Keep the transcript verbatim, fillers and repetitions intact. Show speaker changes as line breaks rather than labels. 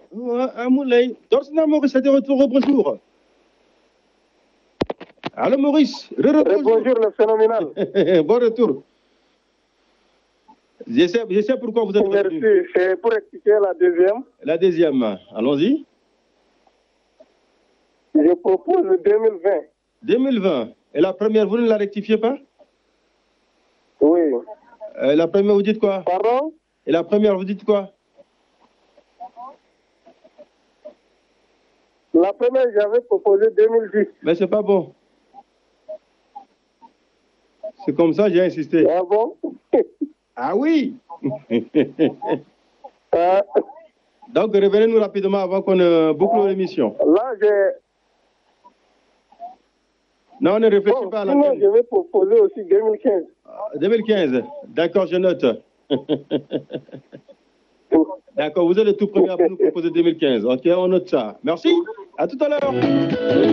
Ah, Moulay. Dorsina Maurice, c'était retour au bonjour. Allô, Maurice.
Bonjour, le phénoménal.
Bon retour. Je sais, je sais pourquoi vous êtes
Merci,
revenu.
c'est pour expliquer la deuxième.
La deuxième, allons-y.
Je propose deux mille vingt.
deux mille vingt. Et la première, vous ne la rectifiez pas?
Oui.
Euh, la première, vous dites quoi?
Pardon?
Et la première, vous dites quoi?
La première, j'avais proposé deux mille dix.
Mais c'est pas bon. C'est comme ça, j'ai insisté.
Ah bon?
Ah oui.
euh,
Donc, revenez-nous rapidement avant qu'on euh, boucle l'émission.
Là, j'ai...
Non, ne réfléchis
Bon,
pas à la
sinon, je vais proposer aussi deux mille quinze.
deux mille quinze. D'accord, je note. D'accord, vous êtes le tout premier à nous proposer deux mille quinze. Ok, on note ça. Merci. À tout à l'heure.